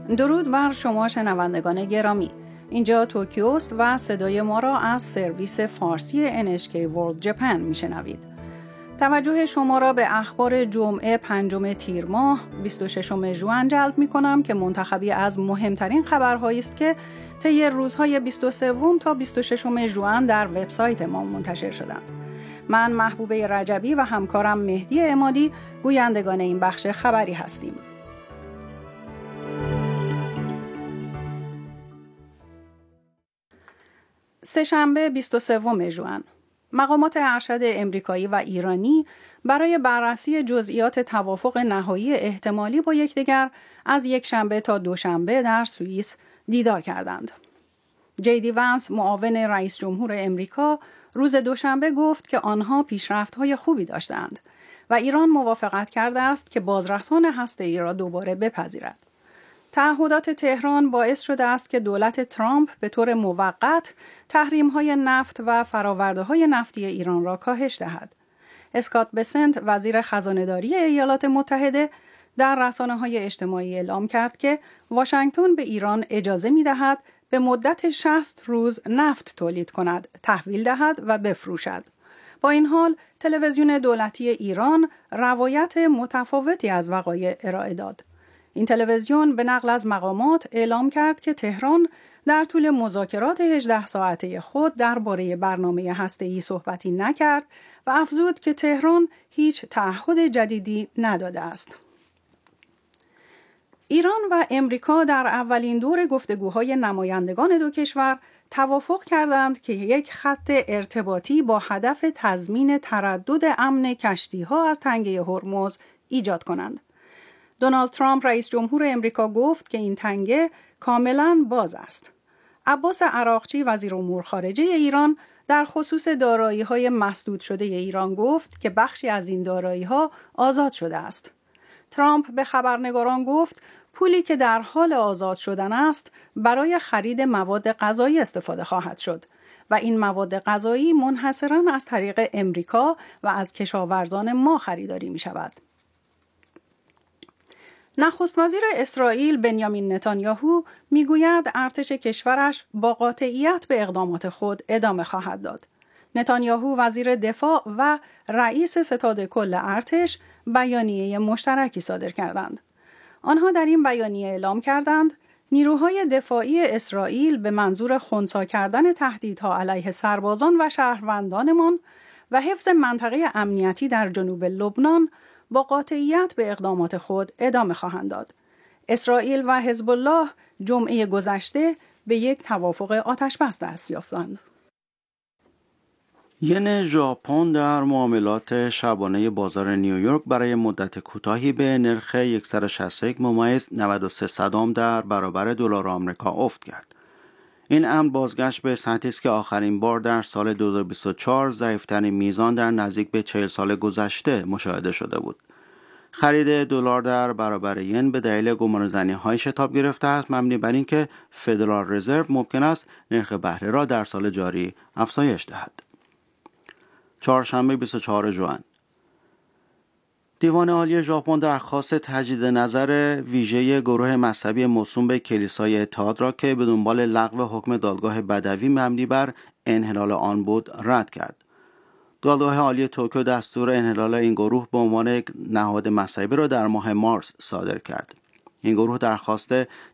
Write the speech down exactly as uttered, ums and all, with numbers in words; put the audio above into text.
درود بر شما شنوندگان گرامی. اینجا توکیوست و صدای ما را از سرویس فارسی ان اچ کی World Japan میشنوید. توجه شما را به اخبار جمعه پنجم تیر ماه بیست و ششم ژوئن جلب می کنم که منتخبی از مهمترین خبرهایی است که طی روزهای بیست و سه تا بیست و ششم ژوئن در وبسایت ما منتشر شدند. من محبوبه رجبی و همکارم مهدی عمادی گویندگان این بخش خبری هستیم. سه‌شنبه بیست و سوم ژوئن، مقامات ارشد امریکایی و ایرانی برای بررسی جزئیات توافق نهایی احتمالی با یکدیگر از یک شنبه تا دوشنبه در سوئیس دیدار کردند. جی دی ونس، معاون رئیس جمهور امریکا، روز دوشنبه گفت که آنها پیشرفت‌های خوبی داشتند و ایران موافقت کرده است که بازرسان هسته‌ای را دوباره بپذیرد. تعهدات تهران باعث شده است که دولت ترامپ به طور موقت تحریم‌های نفت و فرآورده‌های نفتی ایران را کاهش دهد. اسکات بسنت، وزیر خزانه‌داری ایالات متحده، در رسانه‌های اجتماعی اعلام کرد که واشنگتن به ایران اجازه می‌دهد به مدت شصت روز نفت تولید کند، تحویل دهد و بفروشد. با این حال، تلویزیون دولتی ایران روایت متفاوتی از وقایع ارائه داد. این تلویزیون به نقل از مقامات اعلام کرد که تهران در طول مذاکرات هجده ساعته خود درباره برنامه هسته‌ای صحبتی نکرد و افزود که تهران هیچ تعهد جدیدی نداده است. ایران و امریکا در اولین دور گفتگوهای نمایندگان دو کشور توافق کردند که یک خط ارتباطی با هدف تضمین تردد امن کشتی‌ها از تنگه هرمز ایجاد کنند. دونالد ترامپ رئیس جمهور امریکا گفت که این تنگه کاملاً باز است. عباس عراقچی وزیر امور خارجه ایران در خصوص دارایی‌های مسدود شده ایران گفت که بخشی از این دارایی‌ها آزاد شده است. ترامپ به خبرنگاران گفت پولی که در حال آزاد شدن است برای خرید مواد غذایی استفاده خواهد شد و این مواد غذایی منحصراً از طریق امریکا و از کشاورزان ما خریداری می شود. نخست وزیر اسرائیل بنیامین نتانیاهو میگوید ارتش کشورش با قاطعیت به اقدامات خود ادامه خواهد داد. نتانیاهو وزیر دفاع و رئیس ستاد کل ارتش بیانیه مشترکی صادر کردند. آنها در این بیانیه اعلام کردند نیروهای دفاعی اسرائیل به منظور خنثی کردن تهدیدها علیه سربازان و شهروندانمان و حفظ منطقه امنیتی در جنوب لبنان با قاطعیت به اقدامات خود ادامه خواهند داد. اسرائیل و حزب الله جمعه گذشته به یک توافق آتش‌بس دست یافتند. ین ژاپن در معاملات شبانه بازار نیویورک برای مدت کوتاهی به نرخ صد و شصت و یک ممیز نود و سه صدام در برابر دلار آمریکا افت کرد. این امر بازگشت به سطحی است که آخرین بار در سال دو هزار و بیست و چهار ضعیف‌ترین میزان در نزدیک به چهل سال گذشته مشاهده شده بود. خرید دلار در برابر ین به دلیل گمانه‌زنی‌های شتاب گرفته است، مبنی بر اینکه فدرال رزرو ممکن است نرخ بهره را در سال جاری افزایش دهد. چهارشنبه بیست و چهارم ژوئن، دیوان عالی ژاپن درخواست تجدید نظر ویژه گروه مذهبی موسوم به کلیسای اتحاد را که به دنبال لغو حکم دادگاه بدوی مبنی بر انحلال آن بود رد کرد. دادگاه عالی توکیو دستور انحلال این گروه به عنوان یک نهاد مذهبی را در ماه مارس صادر کرد. این گروه درخواست